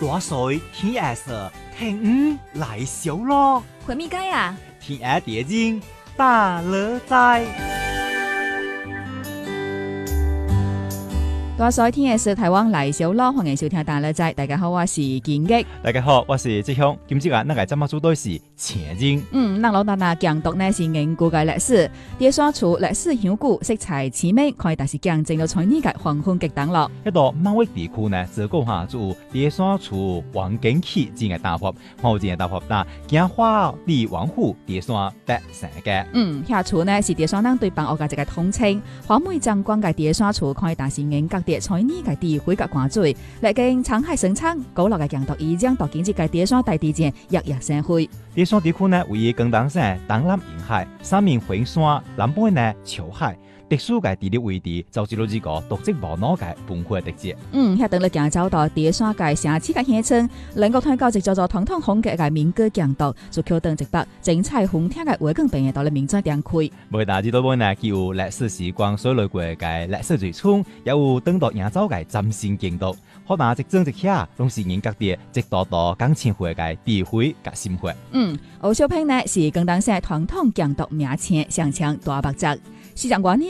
大水天涯色，天来小咯。 回咪街啊？ 天涯蝶经大乐在。 大水天嘅是台灣嚟小咯，歡迎收聽大樂仔。大家好，我是建益。 大家好，我是志雄。今日咱個節目組隊是前經。 咱老大拿強讀呢是研究嘅歷史，蝶山厝歷史悠久，色彩鮮美，可以但是見證到在呢個黃昏極等咯。 一到某一地區呢，自古下就有蝶山厝王景起之嘅大佛，好之嘅大佛那鏡花李王府蝶山得成嘅。 遐厝呢是蝶山人對邦學嘅一個統稱，華美壯觀嘅蝶山厝，可以但是研究在呢個地區嘅關注，歷經滄海生產，古老嘅強讀已將到今日嘅蝶山大地震日日生輝。 蝶山地區呢，位於廣東省東南沿海，三面環山，南北呢潮海，特殊嘅地理位置，造就咗呢個獨特無二嘅文化特質。 遐等你行走到蝶山嘅城市嘅鄉村，能夠睇到一座座傳統風格嘅民歌強讀，就橋登直北，精彩豐富嘅畫景平到你民眾點開。 每大知道本呢，既有歷史時光所累過嘅歷史遺產，也有當到營造嘅嶄新景讀。好大一整一下，攏是人各地一道道講千回嘅智慧甲心血。 歐小平呢是廣東省傳統強讀名稱上槍大目冊，市長官呢